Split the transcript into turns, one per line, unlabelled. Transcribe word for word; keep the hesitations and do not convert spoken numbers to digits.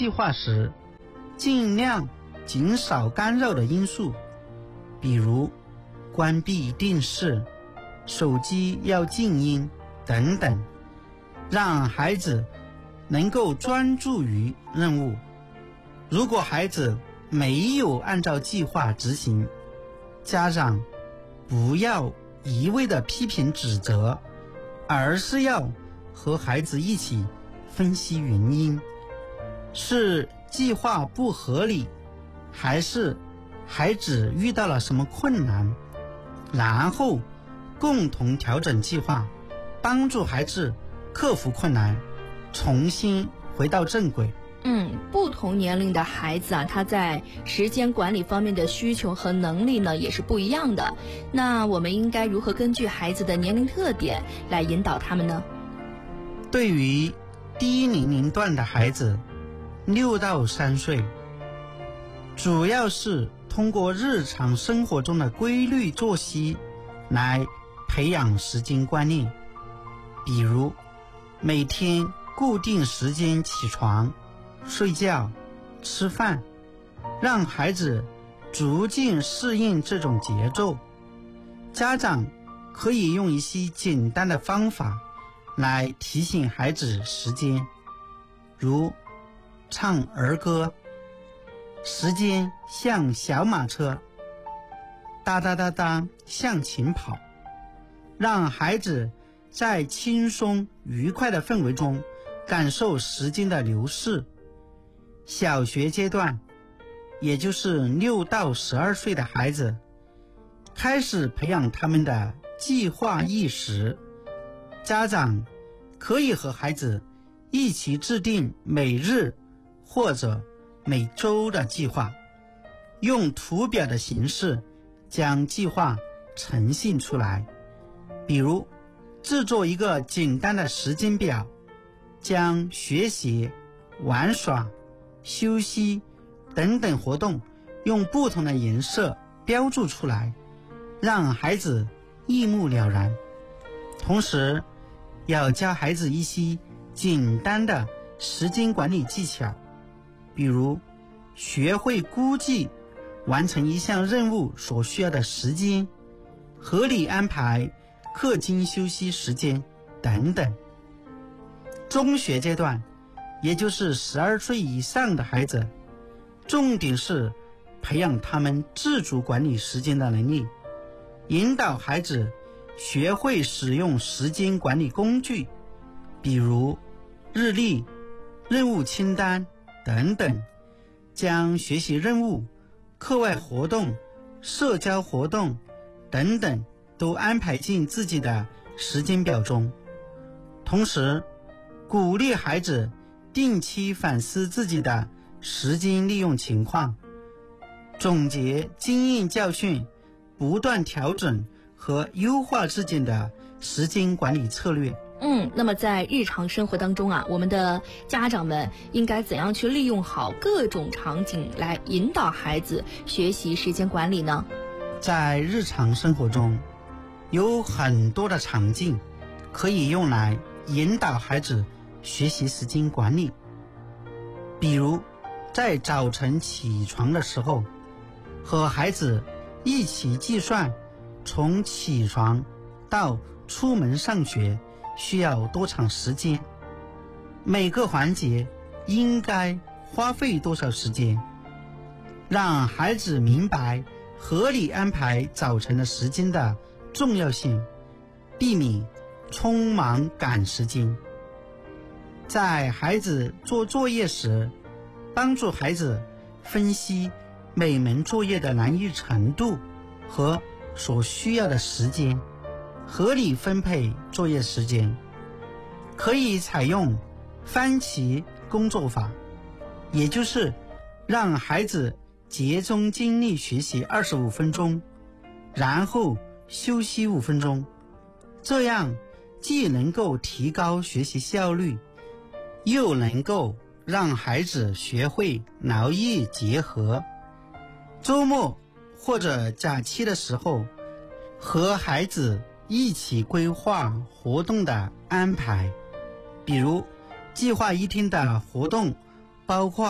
计划时，尽量减少干扰的因素，比如关闭电视、手机要静音等等，让孩子能够专注于任务。如果孩子没有按照计划执行，家长不要一味的批评指责，而是要和孩子一起分析原因，是计划不合理，还是孩子遇到了什么困难，然后共同调整计划，帮助孩子克服困难，重新回到正轨。
嗯，不同年龄的孩子啊，他在时间管理方面的需求和能力呢也是不一样的。那我们应该如何根据孩子的年龄特点来引导他们呢？
对于低年龄段的孩子，六到三岁，主要是通过日常生活中的规律作息来培养时间观念，比如每天固定时间起床、睡觉、吃饭，让孩子逐渐适应这种节奏。家长可以用一些简单的方法来提醒孩子时间，如唱儿歌，时间像小马车，哒哒哒哒向前跑，让孩子在轻松愉快的氛围中感受时间的流逝。小学阶段，也就是六到十二岁的孩子，开始培养他们的计划意识。家长可以和孩子一起制定每日或者每周的计划，用图表的形式将计划呈现出来。比如制作一个简单的时间表，将学习、玩耍、休息等等活动用不同的颜色标注出来，让孩子一目了然。同时要教孩子一些简单的时间管理技巧，比如学会估计完成一项任务所需要的时间，合理安排课间休息时间等等。中学阶段，也就是十二岁以上的孩子，重点是培养他们自主管理时间的能力，引导孩子学会使用时间管理工具，比如日历、任务清单等等，将学习任务、课外活动、社交活动等等都安排进自己的时间表中。同时鼓励孩子定期反思自己的时间利用情况，总结经验教训，不断调整和优化自己的时间管理策略。
嗯，那么在日常生活当中啊，我们的家长们应该怎样去利用好各种场景来引导孩子学习时间管理呢？
在日常生活中，有很多的场景可以用来引导孩子学习时间管理。比如在早晨起床的时候，和孩子一起计算从起床到出门上学需要多长时间，每个环节应该花费多少时间，让孩子明白合理安排早晨的时间的重要性，避免匆忙赶时间。在孩子做作业时，帮助孩子分析每门作业的难易程度和所需要的时间，合理分配作业时间。可以采用番茄工作法，也就是让孩子集中精力学习二十五分钟，然后休息五分钟，这样既能够提高学习效率，又能够让孩子学会劳逸结合。周末或者假期的时候，和孩子一起规划活动的安排，比如计划一天的活动包括